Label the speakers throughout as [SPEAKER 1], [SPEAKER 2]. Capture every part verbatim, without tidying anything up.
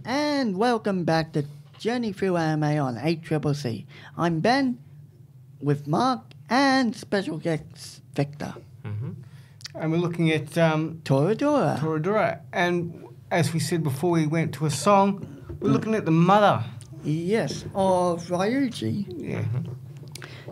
[SPEAKER 1] and welcome back to Journey Through Anime on A C C C. I'm Ben with Mark and special guest Victor.
[SPEAKER 2] Mm-hmm.
[SPEAKER 3] And we're looking at um,
[SPEAKER 1] Toradora.
[SPEAKER 3] Toradora. And as we said before we went to a song, we're looking at the mother.
[SPEAKER 1] Yes, of Ryuji.
[SPEAKER 3] Yeah.
[SPEAKER 2] Mm-hmm.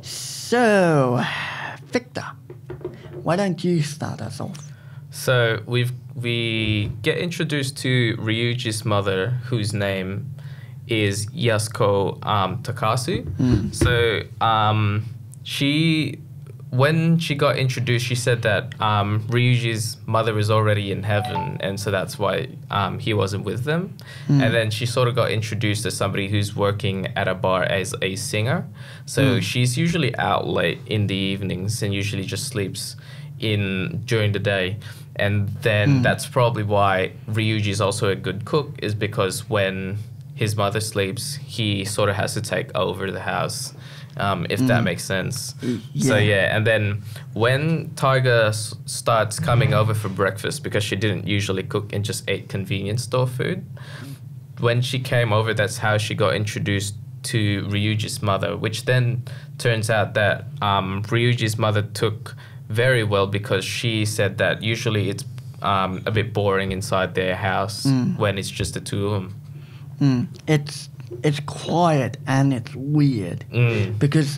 [SPEAKER 1] So, Victor, why don't you start us off?
[SPEAKER 2] So we've we get introduced to Ryuji's mother, whose name is Yasuko um, Takasu.
[SPEAKER 1] Mm.
[SPEAKER 2] So um, she, when she got introduced, she said that um, Ryuji's mother is already in heaven, and so that's why um, he wasn't with them.
[SPEAKER 1] Mm.
[SPEAKER 2] And then she sort of got introduced as somebody who's working at a bar as a singer. So
[SPEAKER 1] Mm.
[SPEAKER 2] she's usually out late in the evenings and usually just sleeps in during the day. And then
[SPEAKER 1] Mm.
[SPEAKER 2] that's probably why Ryuji is also a good cook, is because when his mother sleeps, he sort of has to take over the house, um, if that
[SPEAKER 1] Mm.
[SPEAKER 2] makes sense.
[SPEAKER 1] Y-
[SPEAKER 2] So
[SPEAKER 1] yeah.
[SPEAKER 2] yeah, and then when Tiger s- starts coming over for breakfast, because she didn't usually cook and just ate convenience store food, when she came over, that's how she got introduced to Ryuji's mother, which then turns out that um, Ryuji's mother took very well, because she said that usually it's um, a bit boring inside their house
[SPEAKER 1] Mm.
[SPEAKER 2] when it's just the two of them.
[SPEAKER 1] Mm. It's it's quiet and it's weird
[SPEAKER 2] Mm.
[SPEAKER 1] because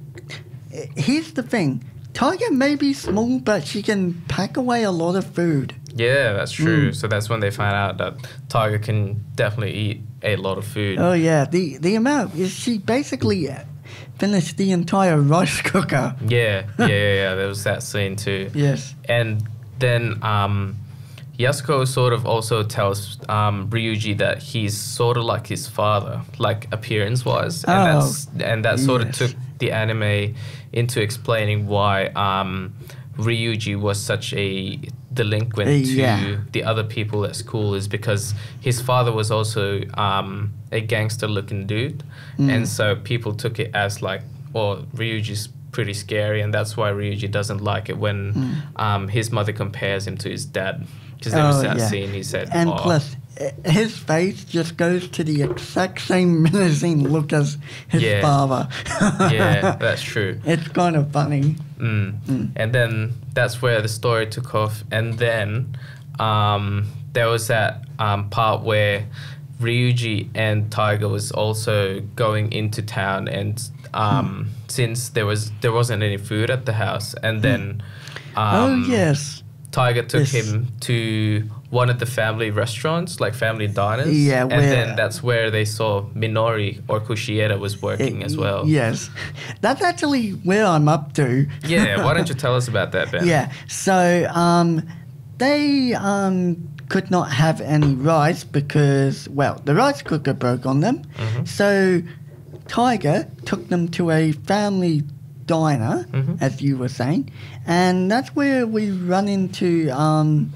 [SPEAKER 1] uh, here's the thing: Tiger may be small, but she can pack away a lot of food.
[SPEAKER 2] Yeah, that's true.
[SPEAKER 1] Mm.
[SPEAKER 2] So that's when they found out that Tiger can definitely eat a lot of food.
[SPEAKER 1] Oh yeah, the the amount is she basically uh, finished the entire rice cooker.
[SPEAKER 2] Yeah, yeah, yeah, yeah. There was that scene too.
[SPEAKER 1] Yes.
[SPEAKER 2] And then um, Yasuko sort of also tells um, Ryuji that he's sort of like his father, like appearance-wise, and
[SPEAKER 1] Oh,
[SPEAKER 2] that's and that sort
[SPEAKER 1] yes.
[SPEAKER 2] of took the anime into explaining why um, Ryuji was such a delinquent
[SPEAKER 1] Uh,
[SPEAKER 2] to
[SPEAKER 1] yeah.
[SPEAKER 2] the other people at school, is because his father was also um, a gangster-looking dude,
[SPEAKER 1] Mm.
[SPEAKER 2] and so people took it as like, well, Ryuji's pretty scary, and that's why Ryuji doesn't like it when
[SPEAKER 1] Mm.
[SPEAKER 2] um, his mother compares him to his dad. Because there was
[SPEAKER 1] Oh,
[SPEAKER 2] that
[SPEAKER 1] yeah.
[SPEAKER 2] scene, he said,
[SPEAKER 1] And
[SPEAKER 2] oh,
[SPEAKER 1] plus, uh, his face just goes to the exact same menacing look as his
[SPEAKER 2] Yeah.
[SPEAKER 1] father.
[SPEAKER 2] yeah, that's true.
[SPEAKER 1] It's kind of funny.
[SPEAKER 2] Mm.
[SPEAKER 1] Mm.
[SPEAKER 2] And then that's where the story took off. And then um, there was that um, part where Ryuji and Tiger was also going into town, and um, since there was there wasn't any food at the house, and then
[SPEAKER 1] oh
[SPEAKER 2] um,
[SPEAKER 1] yes.
[SPEAKER 2] Tiger took
[SPEAKER 1] Yes.
[SPEAKER 2] him to one of the family restaurants, like family diners.
[SPEAKER 1] Yeah,
[SPEAKER 2] and
[SPEAKER 1] where-
[SPEAKER 2] then that's where they saw Minori or Kushieda was working
[SPEAKER 1] Uh,
[SPEAKER 2] as well.
[SPEAKER 1] Yes. That's actually where I'm up to.
[SPEAKER 2] Yeah, why don't you tell us about that, Ben?
[SPEAKER 1] Yeah. So um, they um, could not have any rice because, well, the rice cooker broke on them.
[SPEAKER 2] Mhm.
[SPEAKER 1] So Tiger took them to a family diner,
[SPEAKER 2] Mhm.
[SPEAKER 1] as you were saying, and that's where we run into um,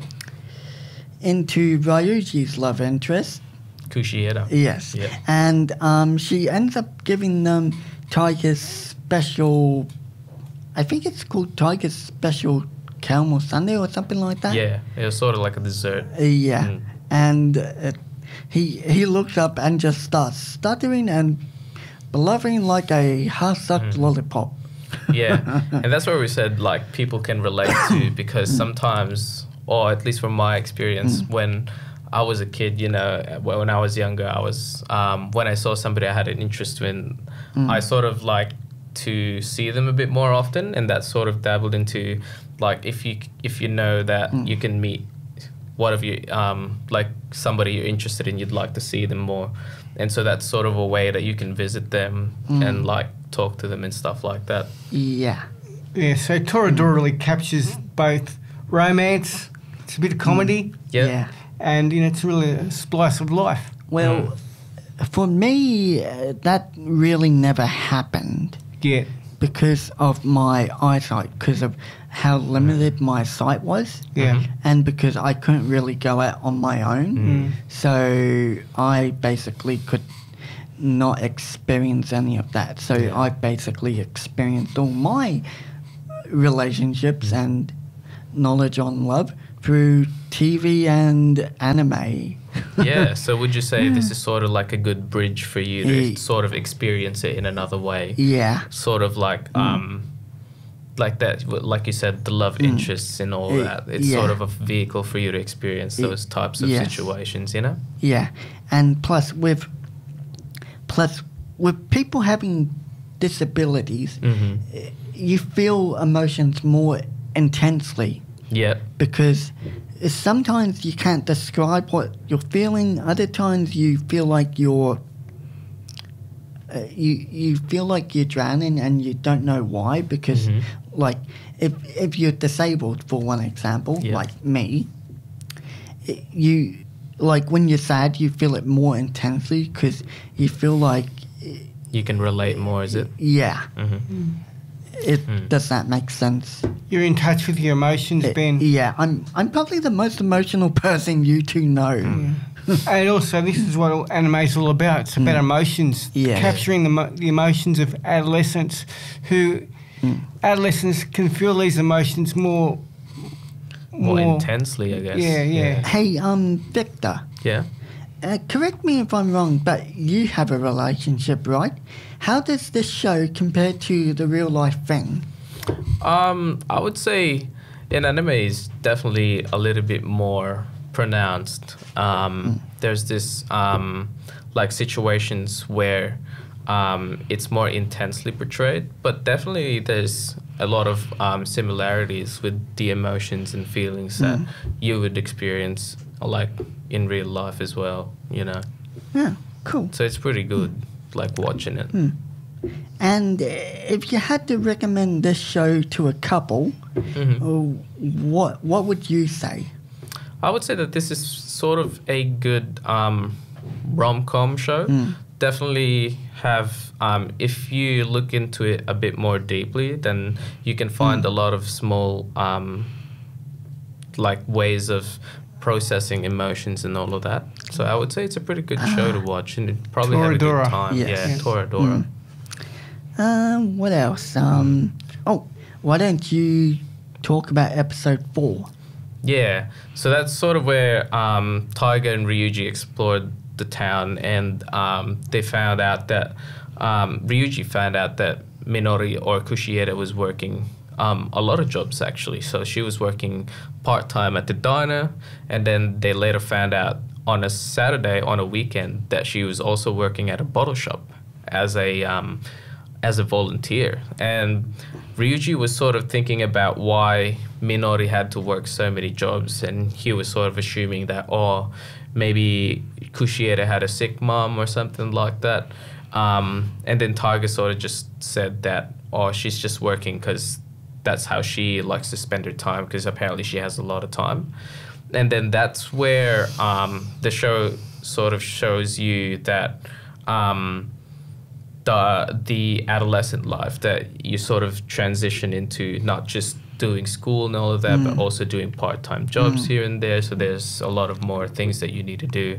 [SPEAKER 1] into Ryuji's love interest.
[SPEAKER 2] Kushieda.
[SPEAKER 1] Yes.
[SPEAKER 2] Yeah.
[SPEAKER 1] And um, she ends up giving them Tiger's special, I think it's called Tiger's special caramel sundae or something like that.
[SPEAKER 2] Yeah, it was sort of like a dessert.
[SPEAKER 1] Uh, yeah.
[SPEAKER 2] Mm.
[SPEAKER 1] And uh, he he looks up and just starts stuttering and blubbering like a half-sucked
[SPEAKER 2] Mm.
[SPEAKER 1] lollipop.
[SPEAKER 2] Yeah, and that's where we said like people can relate to, because sometimes, or at least from my experience,
[SPEAKER 1] Mm.
[SPEAKER 2] when I was a kid, you know, well, when I was younger, I was um, when I saw somebody I had an interest in,
[SPEAKER 1] Mm.
[SPEAKER 2] I sort of like to see them a bit more often, and that sort of dabbled into like if you if you know that
[SPEAKER 1] Mm.
[SPEAKER 2] you can meet one of you um, like somebody you're interested in, you'd like to see them more, and so that's sort of a way that you can visit them
[SPEAKER 1] Mm.
[SPEAKER 2] and like talk to them and stuff like that.
[SPEAKER 1] Yeah.
[SPEAKER 3] Yeah, so Toradora really captures both romance, it's a bit of comedy,
[SPEAKER 2] Yeah.
[SPEAKER 1] Yeah.
[SPEAKER 3] and you know, it's really a splice of life.
[SPEAKER 1] Well,
[SPEAKER 2] Mm.
[SPEAKER 1] for me, uh, that really never happened.
[SPEAKER 3] Yeah.
[SPEAKER 1] Because of my eyesight, because of how limited my sight was,
[SPEAKER 3] Yeah.
[SPEAKER 1] and because I couldn't really go out on my own.
[SPEAKER 3] Mm.
[SPEAKER 1] So I basically could not experience any of that. So
[SPEAKER 2] Yeah.
[SPEAKER 1] I basically experienced all my relationships and knowledge on love through T V and anime.
[SPEAKER 2] Yeah, so would you say this is sort of like a good bridge for you to
[SPEAKER 1] Ye-
[SPEAKER 2] sort of experience it in another way?
[SPEAKER 1] Yeah.
[SPEAKER 2] Sort of like, um, like that, like you said, the love interests and all
[SPEAKER 1] Eh,
[SPEAKER 2] that. It's
[SPEAKER 1] yeah.
[SPEAKER 2] sort of a vehicle for you to experience
[SPEAKER 1] Eh,
[SPEAKER 2] those types of
[SPEAKER 1] yes.
[SPEAKER 2] situations, you know?
[SPEAKER 1] Yeah, and plus with plus with people having disabilities,
[SPEAKER 2] Mm-hmm.
[SPEAKER 1] eh, you feel emotions more intensely
[SPEAKER 2] Yeah.
[SPEAKER 1] because sometimes you can't describe what you're feeling. Other times you feel like you're uh, you you feel like you're drowning and you don't know why because
[SPEAKER 2] Mhm.
[SPEAKER 1] like if if you're disabled for one example,
[SPEAKER 2] Yeah.
[SPEAKER 1] like me, i- you like when you're sad you feel it more intensely because you feel like
[SPEAKER 2] You can relate more, is it?
[SPEAKER 1] yeah.
[SPEAKER 2] Mm-hmm.
[SPEAKER 1] It
[SPEAKER 2] Mm.
[SPEAKER 1] does that make sense?
[SPEAKER 3] You're in touch with your emotions,
[SPEAKER 1] Uh,
[SPEAKER 3] Ben.
[SPEAKER 1] yeah, I'm I'm probably the most emotional person you two know.
[SPEAKER 3] And also, this is what anime is all about. It's about emotions,
[SPEAKER 1] Yeah.
[SPEAKER 3] capturing the, mo- the emotions of adolescents who adolescents can feel these emotions more,
[SPEAKER 2] More intensely, I guess.
[SPEAKER 3] Yeah, yeah.
[SPEAKER 1] Hey, um, Victor,
[SPEAKER 2] Yeah.
[SPEAKER 1] uh, correct me if I'm wrong, but you have a relationship, right? How does this show compare to the real life thing?
[SPEAKER 2] Um, I would say in anime is definitely a little bit more pronounced. Um, There's this um, like situations where um, it's more intensely portrayed, but definitely there's a lot of um, similarities with the emotions and feelings that you would experience like in real life as well. You know,
[SPEAKER 1] Yeah, cool.
[SPEAKER 2] so it's pretty good, like watching it.
[SPEAKER 1] And uh, if you had to recommend this show to a couple,
[SPEAKER 2] Mhm.
[SPEAKER 1] uh, what what would you say?
[SPEAKER 2] I would say that this is sort of a good um, rom-com show. Definitely have, um, if you look into it a bit more deeply, then you can find a lot of small, um, like ways of processing emotions and all of that. So I would say it's a pretty good show to watch, and you'd probably have a
[SPEAKER 3] Toradora.
[SPEAKER 2] good time.
[SPEAKER 1] Yes.
[SPEAKER 2] Yeah,
[SPEAKER 1] Yes.
[SPEAKER 2] Toradora.
[SPEAKER 1] Um, what else? Um, oh, why don't you talk about episode four?
[SPEAKER 2] Yeah, so that's sort of where um, Taiga and Ryuji explored the town, and um, they found out that um, Ryuji found out that Minori or Kushieda was working um, a lot of jobs actually. So she was working part time at the diner, and then they later found out on a Saturday on a weekend that she was also working at a bottle shop as a um, as a volunteer. And Ryuji was sort of thinking about why Minori had to work so many jobs, and he was sort of assuming that, oh, maybe Kushieda had a sick mom or something like that. Um, and then Taiga sort of just said that, oh, she's just working because that's how she likes to spend her time, because apparently she has a lot of time. And then that's where um, the show sort of shows you that um, the the adolescent life, that you sort of transition into not just doing school and all of that, but also doing part-time jobs here and there. So there's a lot of more things that you need to do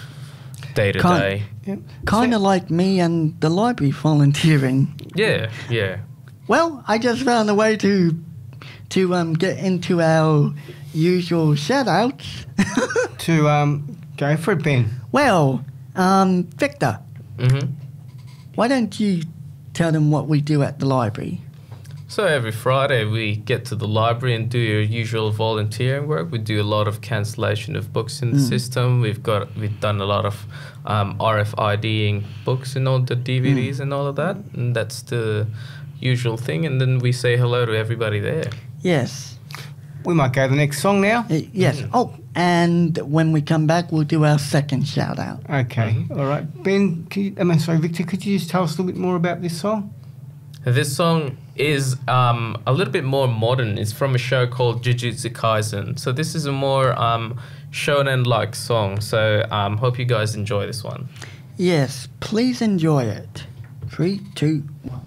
[SPEAKER 2] day to
[SPEAKER 1] Can't-
[SPEAKER 2] day.
[SPEAKER 3] Yep.
[SPEAKER 1] Kind of like me and the library volunteering.
[SPEAKER 2] Yeah, yeah.
[SPEAKER 1] Well, I just found a way to to um get into our usual shout-outs.
[SPEAKER 3] To um, go for it, Ben.
[SPEAKER 1] Well, um, Victor,
[SPEAKER 2] hmm
[SPEAKER 1] why don't you tell them what we do at the library?
[SPEAKER 2] So every Friday we get to the library and do your usual volunteering work. We do a lot of cancellation of books in the system. We've got we've done a lot of um, R F I D-ing books and all the D V Ds and all of that. And that's the usual thing. And then we say hello to everybody there.
[SPEAKER 1] Yes.
[SPEAKER 3] We might go to the next song now.
[SPEAKER 1] Uh, yes. Oh, and when we come back, we'll do our second shout-out.
[SPEAKER 3] Okay, all right. Ben, can you, I'm sorry, Victor, could you just tell us a little bit more about this song?
[SPEAKER 2] This song is um, a little bit more modern. It's from a show called Jujutsu Kaisen. So this is a more um, shonen-like song. So um, hope you guys enjoy this one.
[SPEAKER 1] Yes, please enjoy it. Three, two, one.